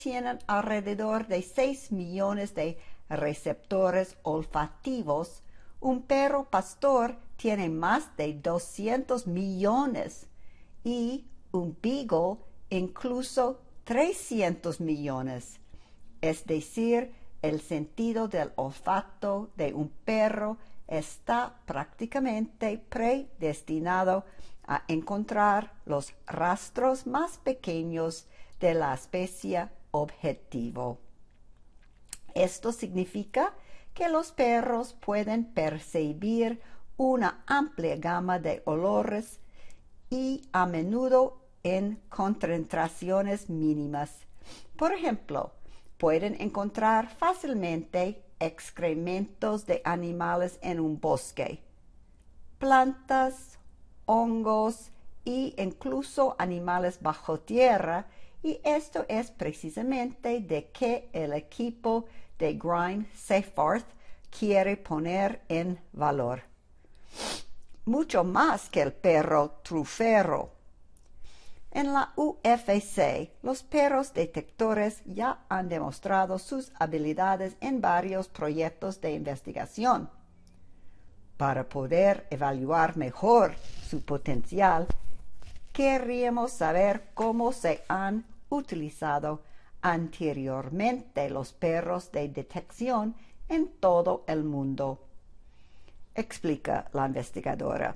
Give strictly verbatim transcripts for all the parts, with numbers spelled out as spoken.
tienen alrededor de seis millones de receptores olfativos, un perro pastor tiene más de doscientos millones y un beagle incluso trescientos millones. Es decir, el sentido del olfato de un perro está prácticamente predestinado a encontrar los rastros más pequeños de la especie objetivo. Esto significa que los perros pueden percibir una amplia gama de olores y a menudo en concentraciones mínimas. Por ejemplo, pueden encontrar fácilmente excrementos de animales en un bosque, plantas, hongos e incluso animales bajo tierra, y esto es precisamente de que el equipo de Grime Seyfarth quiere poner en valor. Mucho más que el perro trufero. En la U F C, los perros detectores ya han demostrado sus habilidades en varios proyectos de investigación. Para poder evaluar mejor su potencial, querríamos saber cómo se han utilizado anteriormente los perros de detección en todo el mundo, explica la investigadora.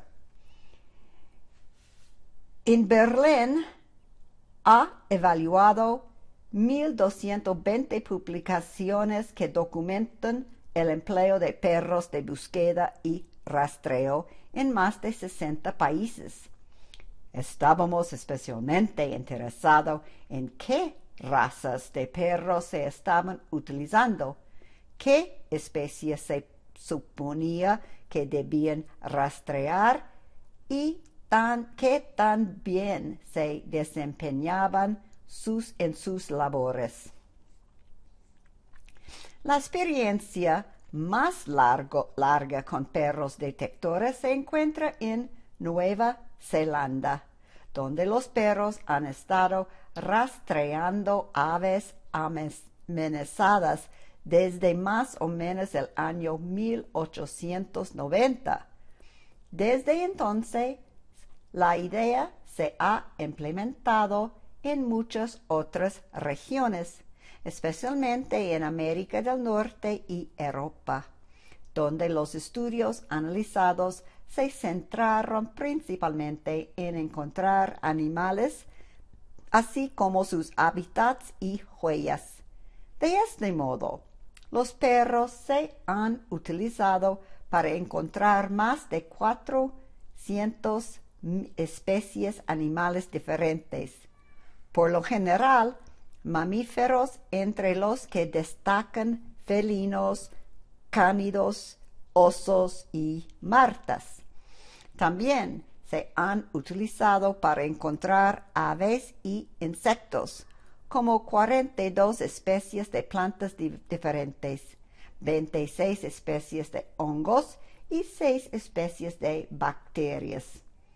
En Berlín ha evaluado mil doscientas veinte publicaciones que documentan el empleo de perros de búsqueda y rastreo en más de sesenta países. Estábamos especialmente interesados en qué razas de perros se estaban utilizando, qué especies se suponía que debían rastrear y tan, qué tan bien se desempeñaban sus, en sus labores. La experiencia más largo, larga con perros detectores se encuentra en Nueva Zelanda, donde los perros han estado rastreando aves amenazadas desde más o menos el año mil ochocientos noventa. Desde entonces, la idea se ha implementado en muchas otras regiones, especialmente en América del Norte y Europa, donde los estudios analizados se centraron principalmente en encontrar animales, así como sus hábitats y huellas. De este modo, los perros se han utilizado para encontrar más de cuatrocientas especies animales diferentes, por lo general mamíferos, entre los que destacan felinos, cánidos, osos y martas. También se han utilizado para encontrar aves y insectos, como cuarenta y dos especies de plantas di- diferentes, veintiséis especies de hongos y seis especies de bacterias.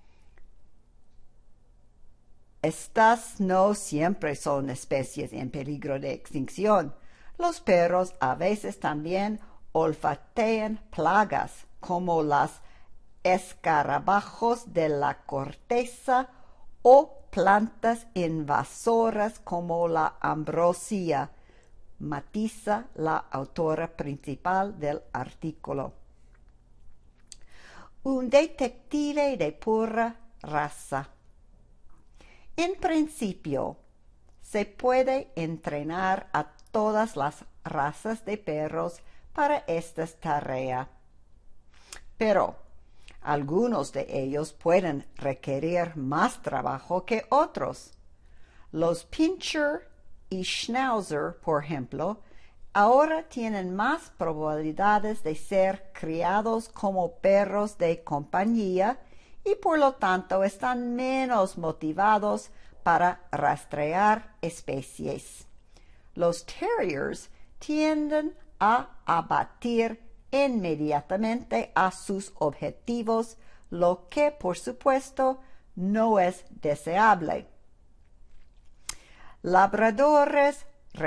Estas no siempre son especies en peligro de extinción. Los perros a veces también olfatean plagas como las escarabajos de la corteza o plantas invasoras como la ambrosia, matiza la autora principal del artículo. Un detective de pura raza. En principio, se puede entrenar a todas las razas de perros para esta tarea, pero algunos de ellos pueden requerir más trabajo que otros. Los Pinscher y Schnauzer, por ejemplo, ahora tienen más probabilidades de ser criados como perros de compañía y por lo tanto están menos motivados para rastrear especies. Los Terriers tienden a abatir inmediatamente a sus objetivos, lo que por supuesto no es deseable. Labradores